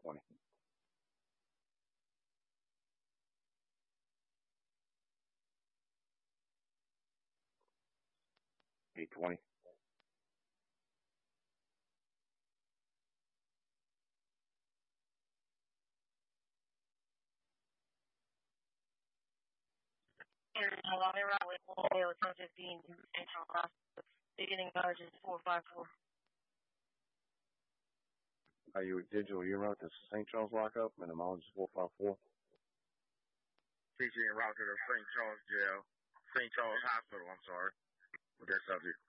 820. 820. Beginning emergency 454. Are you a digital route to St. Charles lockup and emergency 454? Teaching en route to the St. Charles jail, St. Charles Hospital, I'm sorry, with that subject.